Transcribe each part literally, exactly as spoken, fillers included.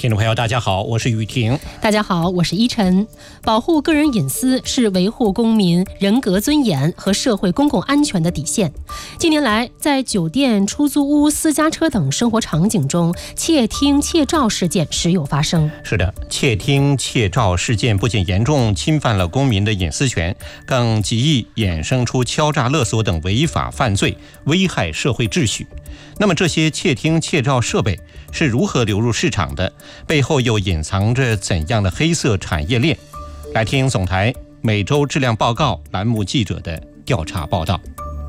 听众朋友大家好，我是雨婷。 大家好，我是依晨。保护个人隐私是维护公民人格尊严和社会公共安全的底线。近年来，在酒店、出租屋、私家车等生活场景中，窃听、窃照事件时有发生。 是的，窃听、窃照事件不仅严重侵犯了公民的隐私权，更极易衍生出敲诈勒索等违法犯罪，危害社会秩序。那么这些窃听窃照设备是如何流入市场的？背后又隐藏着怎样的黑色产业链？来听总台每周质量报告栏目记者的调查报道。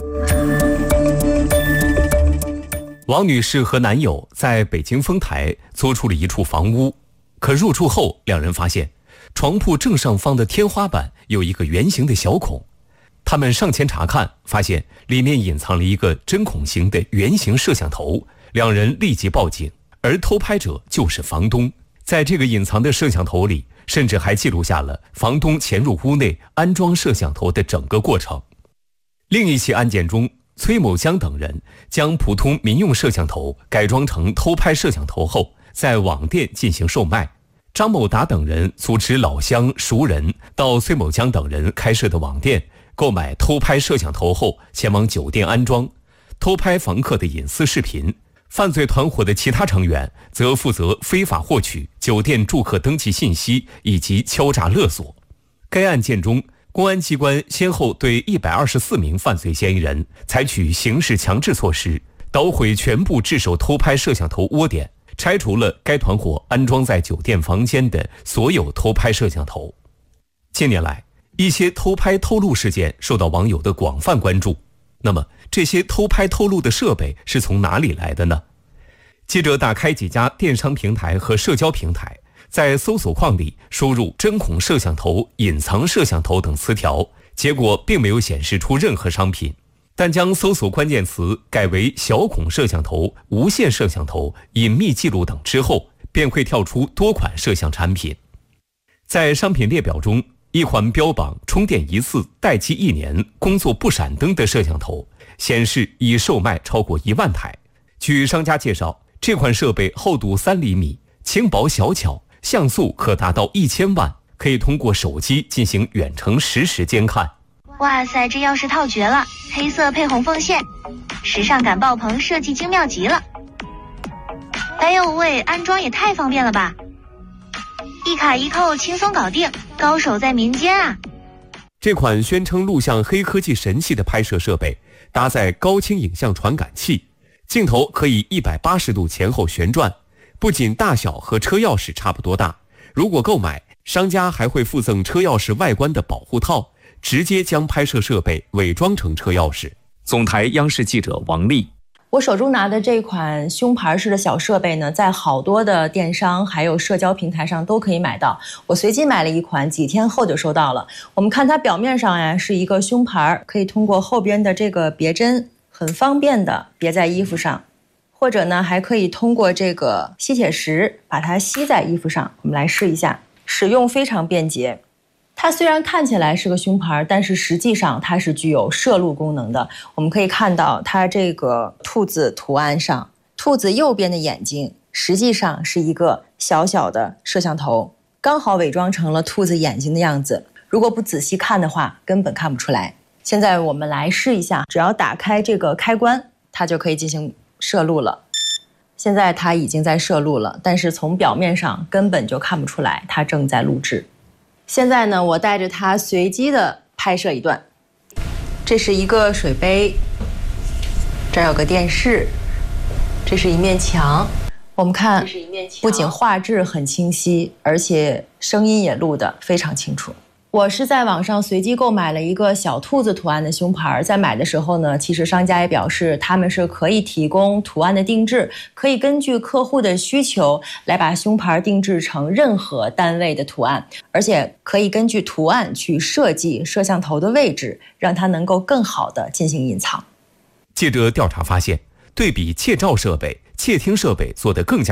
王女士和男友在北京丰台租出了一处房屋，可入住后两人发现床铺正上方的天花板有一个圆形的小孔。他们上前查看，发现里面隐藏了一个针孔型的圆形摄像头，两人立即报警，而偷拍者就是房东。在这个隐藏的摄像头里，甚至还记录下了房东潜入屋内安装摄像头的整个过程。另一起案件中，崔某江等人将普通民用摄像头改装成偷拍摄像头后，在网店进行售卖。张某达等人组织老乡熟人到崔某江等人开设的网店购买偷拍摄像头后，前往酒店安装，偷拍房客的隐私视频。犯罪团伙的其他成员则负责非法获取酒店住客登记信息以及敲诈勒索。该案件中，公安机关先后对一百二十四名犯罪嫌疑人采取刑事强制措施，捣毁全部制手偷拍摄像头窝点，拆除了该团伙安装在酒店房间的所有偷拍摄像头。近年来，一些偷拍偷录事件受到网友的广泛关注。那么这些偷拍偷录的设备是从哪里来的呢？记者打开几家电商平台和社交平台，在搜索框里输入针孔摄像头、隐藏摄像头等词条，结果并没有显示出任何商品，但将搜索关键词改为小孔摄像头、无线摄像头、隐秘记录等之后，便会跳出多款摄像产品。在商品列表中，一款标榜充电一次、待机一年、工作不闪灯的摄像头，显示已售卖超过一万台。据商家介绍，这款设备厚度三厘米，轻薄小巧，像素可达到一千万，可以通过手机进行远程实时监看。 哇塞，这钥匙套绝了，黑色配红缝线，时尚感爆棚，设计精妙极了。哎呦喂，安装也太方便了吧！一卡一扣轻松搞定，高手在民间啊！ 这款宣称录像黑科技神器的拍摄设备搭载高清影像传感器，镜头可以一百八十度前后旋转，不仅大小和车钥匙差不多大，如果购买，商家还会附赠车钥匙外观的保护套，直接将拍摄设备伪装成车钥匙。总台央视记者王丽。 我手中拿的这款胸牌式的小设备呢，在好多的电商还有社交平台上都可以买到。我随机买了一款，几天后就收到了。我们看它表面上呀是一个胸牌，可以通过后边的这个别针很方便的别在衣服上，或者呢还可以通过这个吸铁石把它吸在衣服上。我们来试一下，使用非常便捷。它虽然看起来是个胸牌，但是实际上它是具有摄录功能的。我们可以看到它这个兔子图案上，兔子右边的眼睛实际上是一个小小的摄像头，刚好伪装成了兔子眼睛的样子。如果不仔细看的话，根本看不出来。现在我们来试一下，只要打开这个开关，它就可以进行摄录了。现在它已经在摄录了，但是从表面上根本就看不出来它正在录制。现在呢，我带着它随机的拍摄一段。这是一个水杯，这儿有个电视，这是一面墙。我们看，不仅画质很清晰，而且声音也录得非常清楚。我是在网上随机购买了一个小兔子图案的胸牌，在买的时候呢，其实商家也表示他们是可以提供图案的定制，可以根据客户的需求来把胸牌定制成任何单位的图案，而且可以根据图案去设计摄像头的位置，让它能够更好的进行隐藏。 记者调查发现，对比窃照设备，窃听设备做得更加